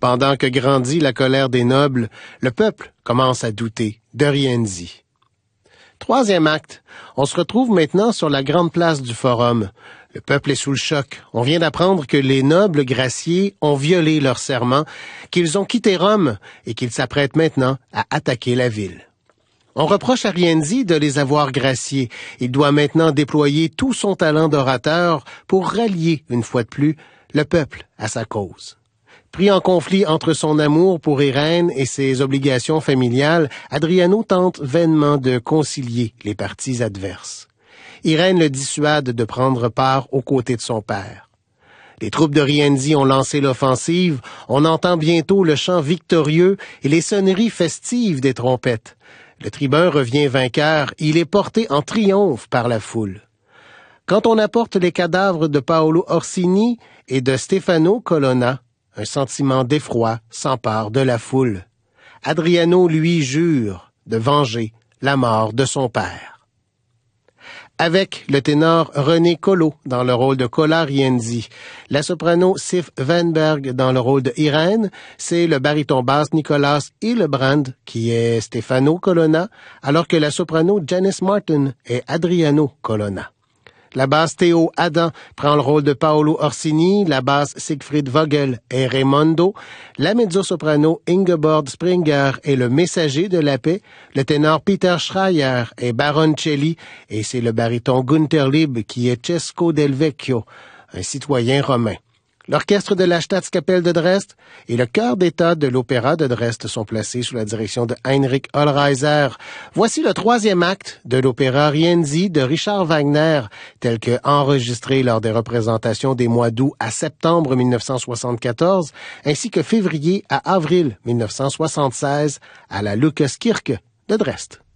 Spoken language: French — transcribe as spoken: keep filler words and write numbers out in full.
Pendant que grandit la colère des nobles, le peuple commence à douter de Rienzi. Troisième acte, on se retrouve maintenant sur la grande place du forum. Le peuple est sous le choc. On vient d'apprendre que les nobles graciés ont violé leur serment, qu'ils ont quitté Rome et qu'ils s'apprêtent maintenant à attaquer la ville. On reproche à Rienzi de les avoir graciés. Il doit maintenant déployer tout son talent d'orateur pour rallier, une fois de plus, le peuple à sa cause. Pris en conflit entre son amour pour Irène et ses obligations familiales, Adriano tente vainement de concilier les parties adverses. Irène le dissuade de prendre part aux côtés de son père. Les troupes de Rienzi ont lancé l'offensive, on entend bientôt le chant victorieux et les sonneries festives des trompettes. Le tribun revient vainqueur, il est porté en triomphe par la foule. Quand on apporte les cadavres de Paolo Orsini et de Stefano Colonna, un sentiment d'effroi s'empare de la foule. Adriano lui jure de venger la mort de son père. Avec le ténor René Colo dans le rôle de Cola Rienzi, la soprano Sif Weinberg dans le rôle de Irène, c'est le baryton basse Nicolas Hillebrand qui est Stefano Colonna, alors que la soprano Janice Martin est Adriano Colonna. La basse Théo Adam prend le rôle de Paolo Orsini, la basse Siegfried Vogel est Raimondo, la mezzo-soprano Ingeborg Springer est le messager de la paix, le ténor Peter Schreier est Baroncelli et c'est le baryton Gunther Lieb qui est Cesco del Vecchio, un citoyen romain. L'orchestre de la Staatskapelle de Dresde et le chœur d'État de l'Opéra de Dresde sont placés sous la direction de Heinrich Hollreiser. Voici le troisième acte de l'opéra Rienzi de Richard Wagner, tel que enregistré lors des représentations des mois d'août à septembre mille neuf cent soixante-quatorze, ainsi que février à avril mille neuf cent soixante-seize à la Lukaskirche de Dresde.